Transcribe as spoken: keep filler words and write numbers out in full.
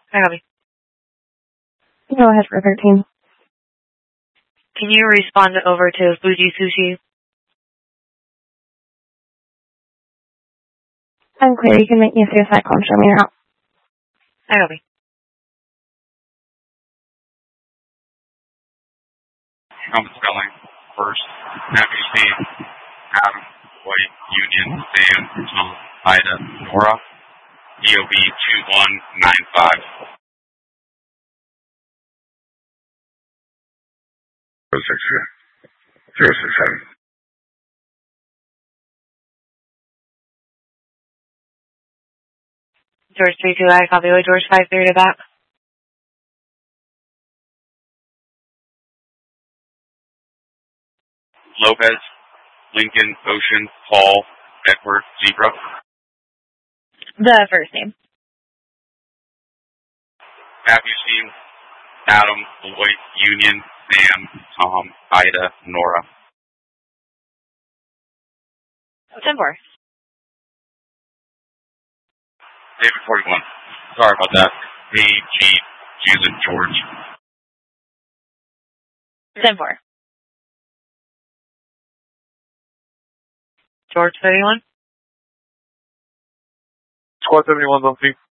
I copy. Go ahead for thirteen. Can you respond over to Fuji Sushi? I'm clear. You can make me a suicide call and show me your house. I copy. I'm spelling first. Happy Steve, Adam, White, Union, Sam, Tom, Ida, Nora, D O B two one nine five. zero six zero six seven. George three two, I copy. With George five three to back. Lopez, Lincoln, Ocean, Paul, Edward, Zebra. The first name. Happy Steve, Adam, Lloyd, Union, Sam, Tom, Ida, Nora. ten four. David forty-one. Sorry about that. A, G, Julian, George. ten four. George thirty-one. Squad seventy-one, don't see.